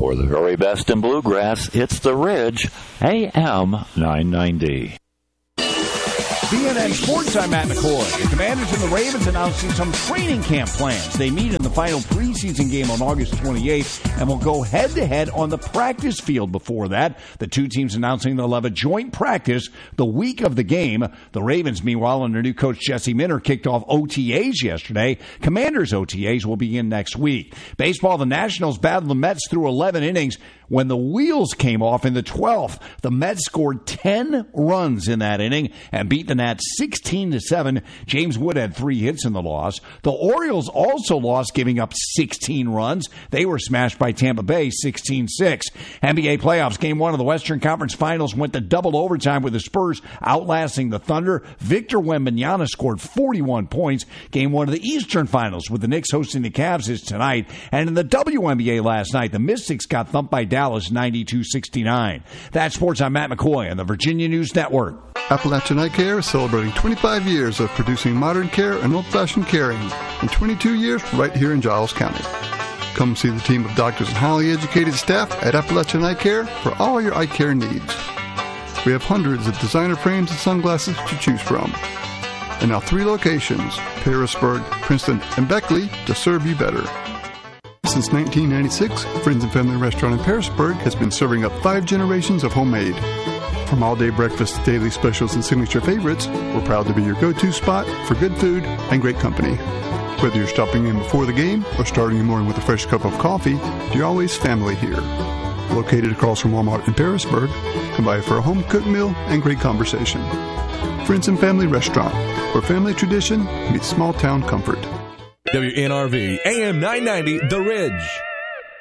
For the very best in bluegrass, it's The Ridge, AM 990. CNN Sports, I'm Matt McCoy. The Commanders and the Ravens announcing some training camp plans. They meet in the final preseason game on August 28th and will go head-to-head on the practice field before that. The two teams announcing they'll have a joint practice the week of the game. The Ravens, meanwhile, under new coach Jesse Minter, kicked off OTAs yesterday. Commanders' OTAs will begin next week. Baseball, the Nationals battled the Mets through 11 innings. When the wheels came off in the 12th, the Mets scored 10 runs in that inning and beat the Nats 16-7. James Wood had 3 hits in the loss. The Orioles also lost, giving up 16 runs. They were smashed by Tampa Bay 16-6. NBA playoffs, Game 1 of the Western Conference Finals went to double overtime with the Spurs outlasting the Thunder. Victor Wembanyama scored 41 points. Game 1 of the Eastern Finals with the Knicks hosting the Cavs is tonight. And in the WNBA last night, the Mystics got thumped by Dallas 92-69. That's sports. I'm Matt McCoy on the Virginia News Network. Appalachian Eye Care is celebrating 25 years of producing modern care and old-fashioned caring, and 22 years right here in Giles County. Come see the team of doctors and highly educated staff at Appalachian Eye Care for all your eye care needs. We have hundreds of designer frames and sunglasses to choose from. And now 3 locations, Harrisburg, Princeton, and Beckley, to serve you better. Since 1996, Friends and Family Restaurant in Harrisburg has been serving up 5 generations of homemade. From all-day breakfast to daily specials and signature favorites, we're proud to be your go-to spot for good food and great company. Whether you're stopping in before the game or starting your morning with a fresh cup of coffee, you're always family here. Located across from Walmart in Harrisburg, come by for a home-cooked meal and great conversation. Friends and Family Restaurant, where family tradition meets small-town comfort. WNRV, AM 990, The Ridge.